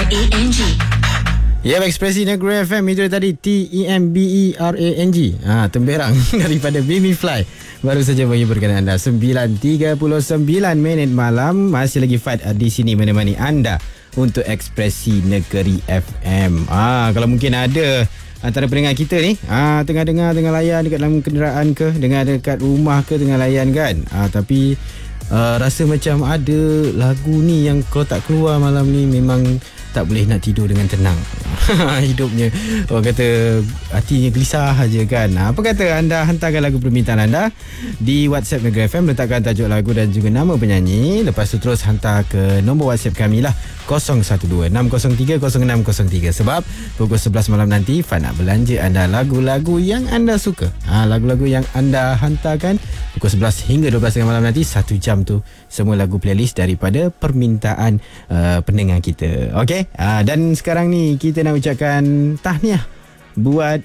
T-E-M-B-E-R-A-N-G. Ya, Ekspresi Negeri FM itu tadi T-E-M-B-E-R-A-N-G. Temberang daripada Mimi Fly. Baru saja menghiburkan anda 9.39 malam. Masih lagi Fad di sini menemani anda untuk Ekspresi Negeri FM. Kalau mungkin ada antara pendengar kita ni tengah dengar, tengah layan dekat dalam kenderaan ke, dengar dekat rumah ke, tengah layan kan, tapi rasa macam ada lagu ni yang kalau tak keluar malam ni memang tak boleh nak tidur dengan tenang. Hidupnya orang kata hatinya gelisah saja kan. Apa kata anda hantarkan lagu permintaan anda di WhatsApp Negeri FM, letakkan tajuk lagu dan juga nama penyanyi. Lepas tu terus hantar ke nombor WhatsApp kami lah, 012-603-0603. Sebab pukul 11 malam nanti Fan nak belanja anda lagu-lagu yang anda suka. Lagu-lagu yang anda hantarkan pukul 11 hingga 12 malam nanti, 1 jam tu semua lagu playlist daripada permintaan pendengar kita. Okey, dan sekarang ni kita nak ucapkan tahniah buat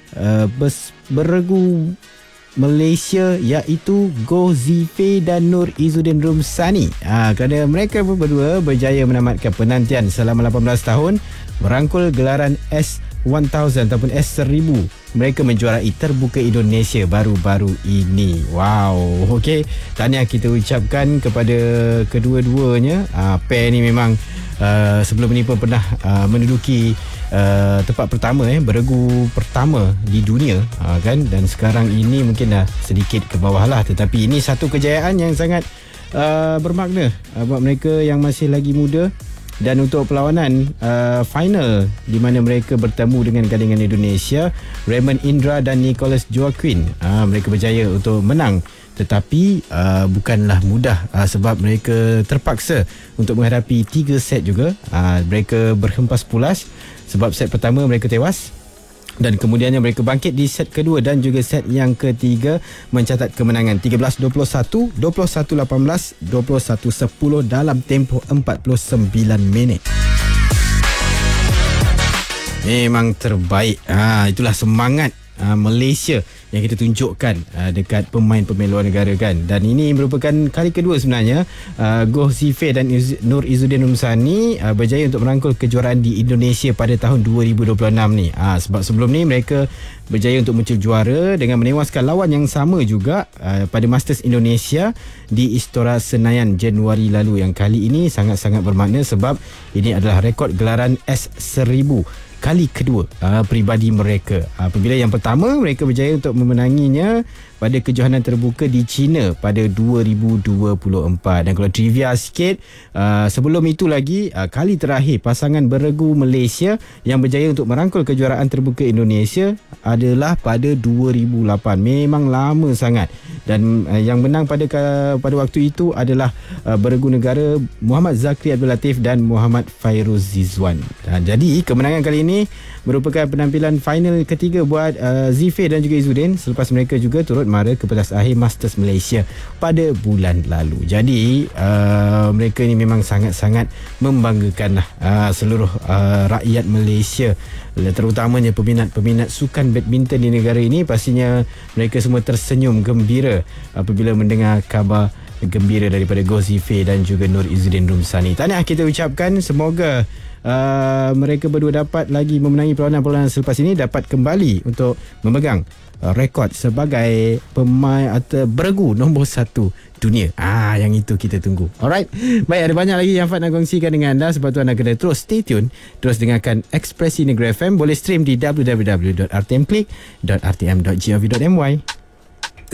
beregu Malaysia, iaitu Gozife dan Nur Izzuddin Rumsani, kerana mereka berdua berjaya menamatkan penantian selama 18 tahun merangkul gelaran S1000 ataupun S1000. Mereka menjuarai terbuka Indonesia baru-baru ini. Wow, okey, tahniah kita ucapkan kepada kedua-duanya. Pair ni memang sebelum ini pun pernah menduduki tempat pertama, beregu pertama di dunia, kan, dan sekarang ini mungkin dah sedikit ke bawah lah, tetapi ini satu kejayaan yang sangat bermakna buat mereka yang masih lagi muda. Dan untuk perlawanan final di mana mereka bertemu dengan gandingan Indonesia, Raymond Indra dan Nicholas Joaquin, mereka berjaya untuk menang. Tetapi bukanlah mudah, sebab mereka terpaksa untuk menghadapi 3 set juga. Mereka berhempas pulas sebab set pertama mereka tewas, dan kemudiannya mereka bangkit di set kedua dan juga set yang ketiga, mencatat kemenangan 13-21, 21-18, 21-10 dalam tempoh 49 minit. Memang terbaik. Itulah semangat Malaysia yang kita tunjukkan dekat pemain-pemain luar negara kan. Dan ini merupakan kali kedua sebenarnya Gozife dan Nur Izzuddin Rumsani berjaya untuk merangkul kejuaraan di Indonesia pada tahun 2026 ni. Sebab sebelum ni mereka berjaya untuk muncul juara dengan menewaskan lawan yang sama juga pada Masters Indonesia di Istora Senayan Januari lalu. Yang kali ini sangat-sangat bermakna sebab ini adalah rekod gelaran S1000 kali kedua peribadi mereka. Apabila yang pertama mereka berjaya untuk memenanginya pada kejohanan terbuka di China pada 2024. Dan kalau trivia sikit, sebelum itu lagi, kali terakhir pasangan beregu Malaysia yang berjaya untuk merangkul kejuaraan terbuka Indonesia adalah pada 2008. Memang lama sangat. Dan yang menang pada waktu itu adalah beregu negara Muhammad Zakri Abdul Latif dan Muhammad Fairuz Zizwan. Jadi kemenangan kali ini merupakan penampilan final ketiga buat Zife dan juga Izzuddin selepas mereka juga turut mara ke pentas akhir Masters Malaysia pada bulan lalu. Jadi mereka ni memang sangat-sangat membanggakan seluruh rakyat Malaysia, terutamanya peminat-peminat sukan badminton di negara ini. Pastinya mereka semua tersenyum gembira apabila mendengar khabar gembira daripada Gozife dan juga Nur Izzuddin Rumsani. Tahniah kita ucapkan, semoga mereka berdua dapat lagi memenangi perlawanan-perlawanan selepas ini, dapat kembali untuk memegang rekod sebagai pemain atau beregu nombor 1 dunia. Yang itu kita tunggu. Alright, baik, ada banyak lagi yang Fad nak kongsikan dengan anda, sebab tu anda kena terus stay tune, terus dengarkan Ekspresi Negeri FM. Boleh stream di www.rtmclick.rtm.gov.my.